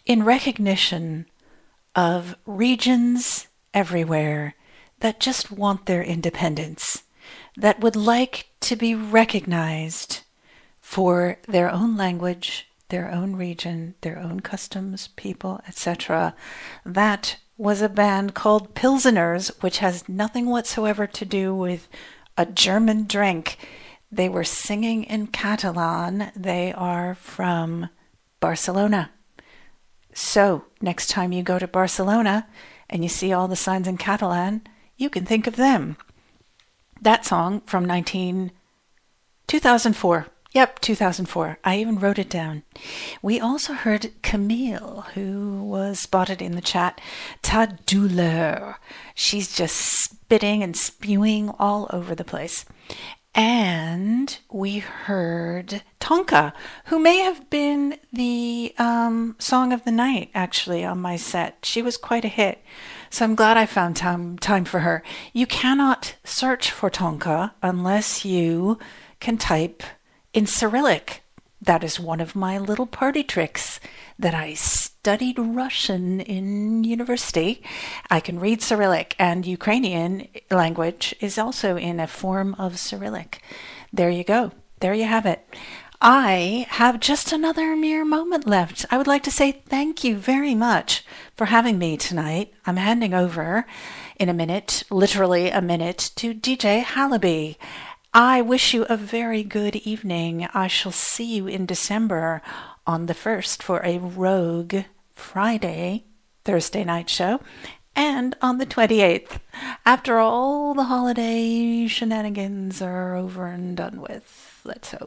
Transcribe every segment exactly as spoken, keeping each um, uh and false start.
in recognition of regions everywhere that just want their independence, that would like to be recognized for their own language, their own region, their own customs, people, et cetera. That was a band called Pilseners, which has nothing whatsoever to do with a German drink. They were singing in Catalan. They are from Barcelona. So, next time you go to Barcelona and you see all the signs in Catalan, you can think of them. That song from nineteen, two thousand four. Yep, two thousand four. I even wrote it down. We also heard Camille, who was spotted in the chat. Ta douleur. She's just spitting and spewing all over the place. And we heard Tonka, who may have been the um, song of the night, actually, on my set. She was quite a hit. So I'm glad I found time, time for her. You cannot search for Tonka unless you can type in Cyrillic. That is one of my little party tricks that I studied Russian in university. I can read Cyrillic, and Ukrainian language is also in a form of Cyrillic. There you go. There you have it. I have just another mere moment left. I would like to say thank you very much for having me tonight. I'm handing over in a minute, literally a minute, to D J Halaby. I wish you a very good evening. I shall see you in December on the first for a Rogue Friday, Thursday night show, and on the twenty-eighth, after all the holiday shenanigans are over and done with. Let's hope.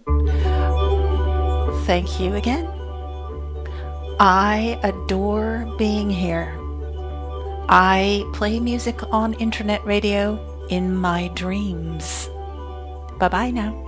Thank you again. I adore being here. I play music on internet radio in my dreams. Bye-bye now.